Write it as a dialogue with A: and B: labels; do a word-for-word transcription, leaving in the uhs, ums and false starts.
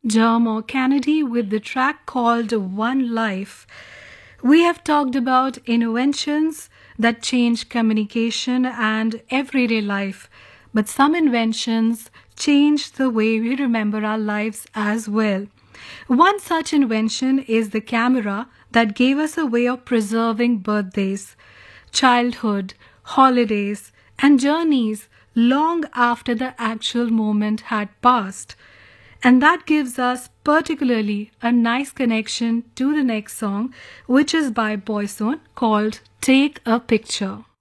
A: John or Kennedy with the track called One Life. We have talked about inventions that change communication and everyday life, but some inventions change the way we remember our lives as well. One such invention is the camera that gave us a way of preserving birthdays, childhood, holidays, and journeys long after the actual moment had passed. And that gives us particularly a nice connection to the next song, which is by Boyzone called Take a Picture.